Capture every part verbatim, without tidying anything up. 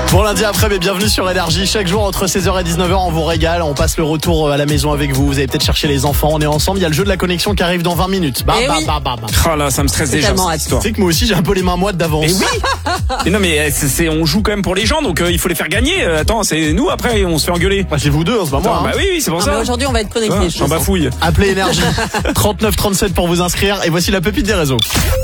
Bon lundi après, mais bienvenue sur Énergie. Chaque jour entre seize heures et dix-neuf heures, on vous régale. On passe le retour à la maison avec vous. Vous avez peut-être cherché les enfants. On est ensemble. Il y a le jeu de la connexion qui arrive dans vingt minutes. Bah, eh bah, oui. bah, bah, bah. Oh là, ça me stresse déjà cette histoire. Tu sais que moi aussi j'ai un peu les mains moites d'avance. Et oui. Mais non, mais c'est, c'est, on joue quand même pour les gens, donc euh, il faut les faire gagner. Euh, attends, c'est nous après, on se fait engueuler. Bah, c'est vous deux, c'est pas moi. Attends, Hein. Bah oui, oui, c'est pour Ah, ça. mais aujourd'hui, on va être connectés. Ah, je j'en sens. bafouille. Appelez Énergie trente-neuf trente-sept pour vous inscrire. Et voici la pépite des réseaux.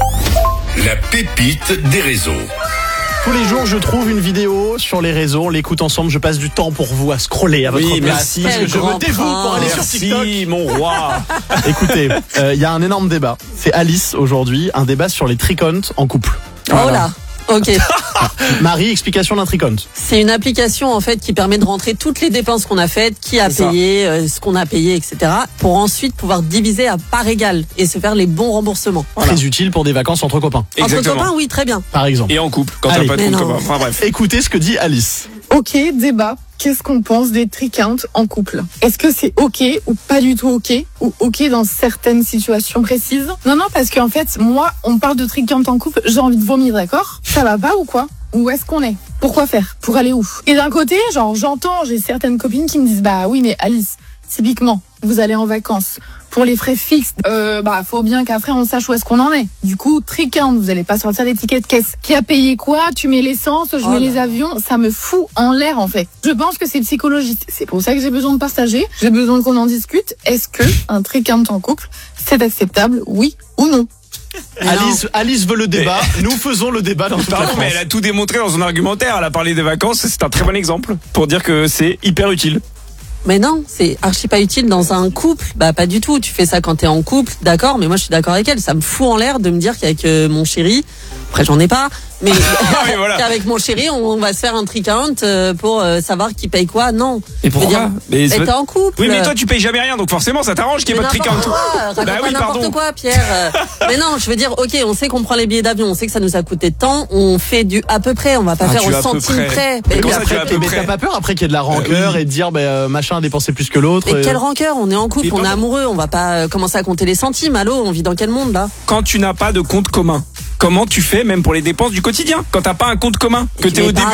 La pépite des réseaux. Tous les jours, je trouve une vidéo sur les réseaux. On l'écoute ensemble. Je passe du temps pour vous à scroller à votre Oui, place. merci. Parce que je me dévoue pour aller sur TikTok. Merci, mon roi. Écoutez, il euh, y a un énorme débat. C'est Alice aujourd'hui, un débat sur les tricomptes en couple. Oh là. Ok. Marie, explication d'un tricompte. C'est une application en fait qui permet de rentrer toutes les dépenses qu'on a faites, qui a C'est payé, euh, ce qu'on a payé, et cetera. Pour ensuite pouvoir diviser à part égale et se faire les bons remboursements. Très utile pour des vacances entre copains, Entre Exactement. copains, oui, très bien. par exemple. Et en couple, quand Allez. t'as pas de Mais compte non. commun. Enfin bref. Écoutez ce que dit Alice. Ok, débat. Qu'est-ce qu'on pense des tricomptes en couple? Est-ce que c'est ok ou pas du tout ok? Ou ok dans certaines situations précises? Non, non, parce qu'en fait, moi, on parle de tricomptes en couple, j'ai envie de vomir, d'accord? Ça va pas ou quoi? Où est-ce qu'on est? Pourquoi faire? Pour aller où? Et d'un côté, genre, j'entends, j'ai certaines copines qui me disent, bah oui, mais Alice, typiquement, vous allez en vacances. Pour les frais fixes, euh, bah, faut bien qu'après on sache où est-ce qu'on en est. Du coup, tricompte, vous allez pas sortir des tickets de caisse. Qui a payé quoi? Tu mets l'essence, je Oh mets là. les avions. Ça me fout en l'air, en fait. Je pense que c'est psychologique. C'est pour ça que j'ai besoin de partager. J'ai besoin qu'on en discute. Est-ce que un tricompte en couple, c'est acceptable? Oui ou non? Mais Alice, Alice veut le débat. Nous faisons le débat dans toute la Pardon, France. mais elle a tout démontré dans son argumentaire. Elle a parlé des vacances. C'est un très bon exemple pour dire que c'est hyper utile. Mais non, c'est archi pas utile dans un couple. Bah pas du tout. Tu fais ça quand t'es en couple, d'accord. Mais moi je suis d'accord avec elle. Ça me fout en l'air de me dire qu'avec euh, mon chéri, après j'en ai pas, mais oui, voilà. qu'avec mon chéri, on va se faire un tricount euh, pour euh, savoir qui paye quoi. Non. Et Je veux pourquoi? dire, Mais mais t'es en couple. Oui, mais toi tu payes jamais rien, donc forcément ça t'arrange qu'il n'y ait Mais pas de n'importe tricompte. quoi, raconte Bah pas oui, n'importe pardon. quoi, Pierre. Euh, mais non, je veux dire, ok, on sait qu'on prend les billets d'avion, on sait que ça nous a coûté de temps, on fait du à peu près, on va pas Ah, faire tu au as à peu centime près. près. Mais Mais comment ça, après, tu as à peu Mais près t'as pas peur après qu'il y ait de la rancœur oui. et de dire bah, euh, machin a dépensé plus que l'autre. mais et- quelle rancœur, on est en couple, Mais on est pardon. amoureux, on va pas euh, commencer à compter les centimes. Allô, on vit dans quel monde là? Quand tu n'as pas de compte commun, comment tu fais même pour les dépenses du quotidien? Quand t'as pas un compte commun, que tu t'es mets au pas début